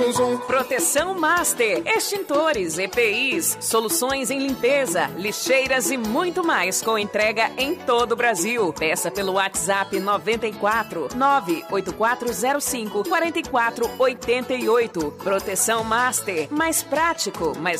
Proteção Master, extintores, EPIs, soluções em limpeza, lixeiras e muito mais com entrega em todo o Brasil. Peça pelo WhatsApp 94 98405 4488. Proteção Master, mais prático, mais